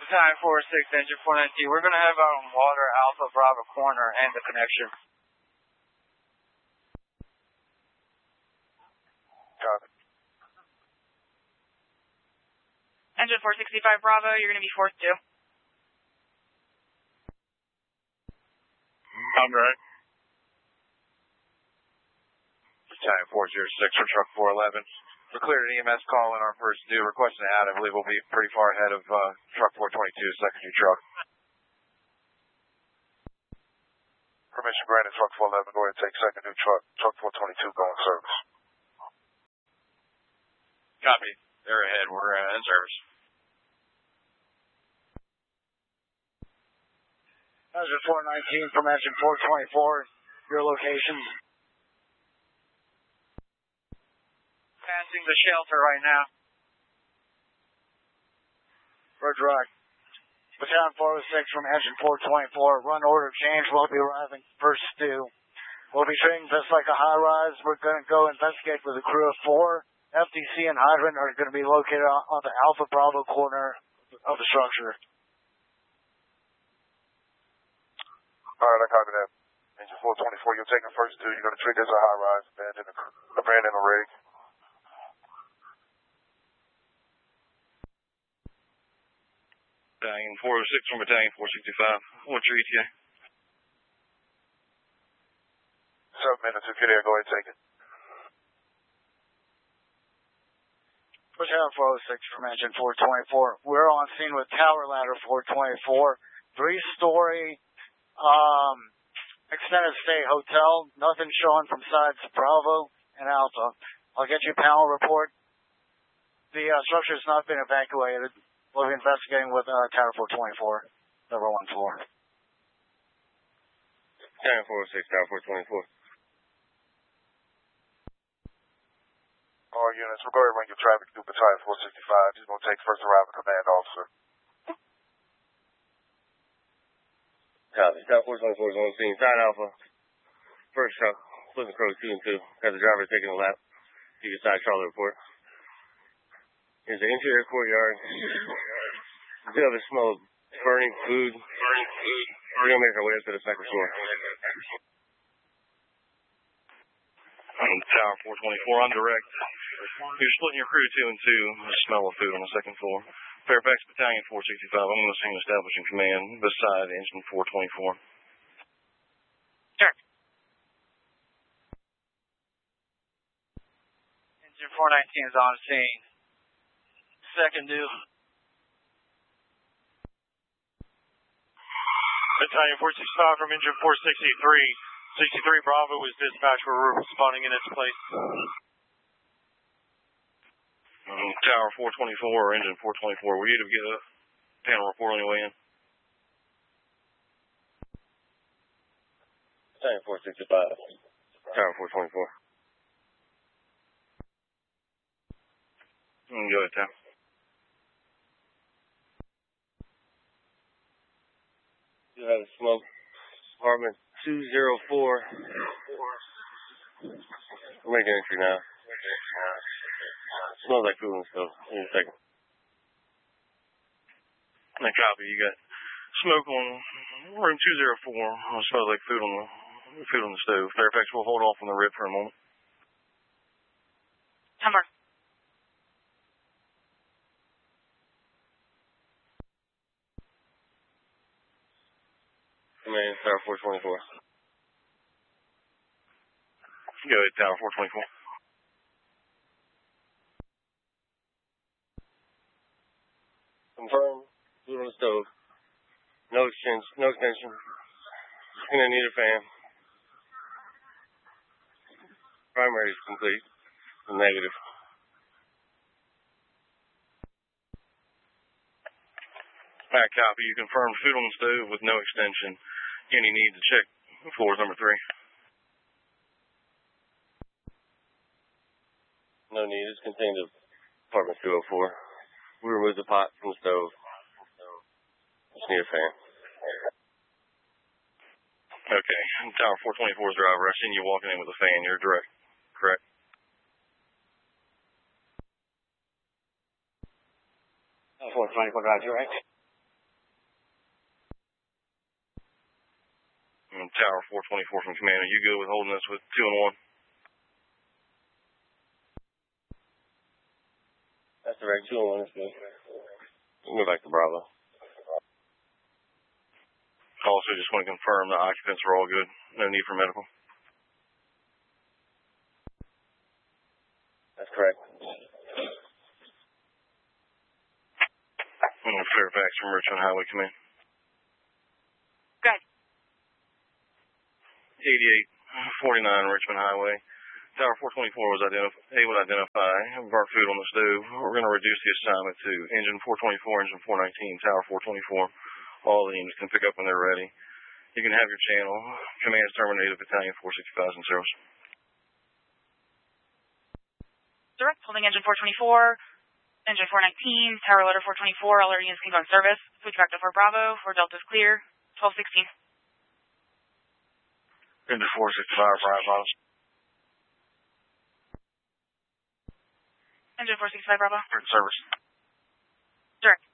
Battalion 46, Engine 419. We're going to have out on water, Alpha Bravo corner, and the connection. Copy. Engine 465 Bravo, you're going to be forced to. I'm right. Battalion 406 for truck 411. We cleared an EMS call in our first due, requesting out. I believe we'll be pretty far ahead of truck 422, secondary truck. Permission granted, truck 411. Go ahead and take second due truck 422 going service. Copy. They're ahead. We're in service. Engine 419 from Engine 424. Your locations. Passing the shelter right now. Roger, right. Battalion 406 from Engine 424. Run order change. We'll be arriving first due. We'll be treating this like a high rise. We're going to go investigate with a crew of 4. FTC and hydrant are going to be located on the Alpha Bravo corner of the structure. All right, I copy that. Engine 424, you'll take it first due. You're going to treat this as a high rise. Abandon the rig. Battalion 406 from Battalion 465. What's your ETA? 7 minutes. If you're there, go ahead and take it. Battalion 406 from Engine 424. We're on scene with Tower Ladder 424. 3-story extended stay hotel. Nothing showing from sides Bravo and Alpha. I'll get you a panel report. The structure has not been evacuated. We'll be investigating with Tower 424, number 1 floor. Battalion 406, Tower 424. All units, we're going to run your traffic through Battalion 465. He's going to take first arrival command officer. Copy. Tower 424 is on scene. Sign Alpha. First truck. Flipping Crow 2 and 2. Has the driver taking a lap. You can side Charlie report. Here's the interior courtyard. Still have the smell of burning food. We're going to make our way up to the second floor. Tower 424 on direct. You're splitting your crew 2 and 2. The smell of food on the second floor. Fairfax Battalion 465. I'm going to assume establishing command beside Engine 424. Sure. Engine 419 is on scene. Second due. Battalion 465 from Engine 463. 63 Bravo is dispatched. We're responding in its place. Tower 424 or Engine 424. We need to get a panel report on your way in. Battalion 465. Tower 424. Go ahead, Tower. You have a smoke. Apartment 204. We're making entry now. Smells like food and stuff. Give me a second. I copy. You got smoke on room 204. It smells like food on the stove. Fairfax will hold off on the rip for a moment. Number. Command, Tower 424. Go ahead, Tower 424. Confirm. Food on the stove. No extension. And I need a fan. Primary is complete. Negative. Alright, copy. You confirmed food on the stove with no extension. Any need to check floors number 3? No need. It's contained in apartment 204. We removed the pot from the stove. Just need a fan. Okay. Tower 424's driver. I seen you walking in with a fan. You're direct, correct? Tower 424 driver, right? Tower 424 from command. Are you good with holding us with 2 and 1? That's direct, 2 and 1 is good. We'll go back to Bravo. Also, just want to confirm the occupants are all good. No need for medical. That's correct. Fairfax from Richmond Highway Command. Go ahead. 8849 Richmond Highway. Tower 424 was able to identify burnt food on the stove. We're going to reduce the assignment to engine 424, engine 419, Tower 424. All the units can pick up when they're ready. You can have your channel. Command's terminated, Battalion 465 in service. Direct, holding engine 424, engine 419, tower loader 424, all our units can go in service. Switch back to Fort Bravo, for Delta's clear, 1216. Engine 465, Bravo. Engine 465, Bravo. In service. Direct.